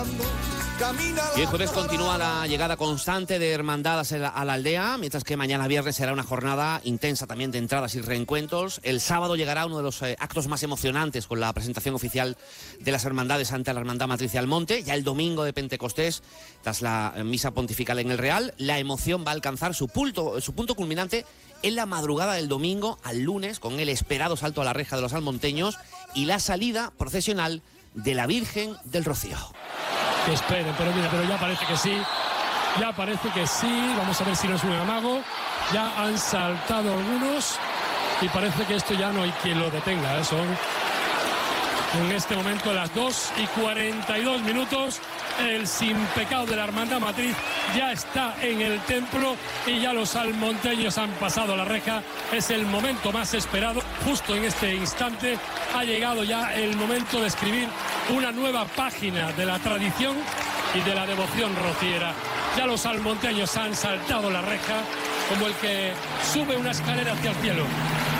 Y el jueves continúa la llegada constante de hermandades a la aldea, mientras que mañana viernes será una jornada intensa también de entradas y reencuentros. El sábado llegará uno de los actos más emocionantes con la presentación oficial de las hermandades ante la Hermandad Matriz de Almonte. Ya el domingo de Pentecostés, tras la misa pontifical en el Real, la emoción va a alcanzar su punto culminante en la madrugada del domingo al lunes, con el esperado salto a la reja de los almonteños y la salida procesional de la Virgen del Rocío. Que esperen, pero mira, pero ya parece que sí. Ya parece que sí. Vamos a ver si no es un amago. Ya han saltado algunos y parece que esto ya no hay quien lo detenga. Son en este momento las 2:42. El sin pecado de la Hermandad Matriz ya está en el templo y ya los almonteños han pasado la reja. Es el momento más esperado. Justo en este instante ha llegado ya el momento de escribir una nueva página de la tradición y de la devoción rociera. Ya los almonteños han saltado la reja como el que sube una escalera hacia el cielo.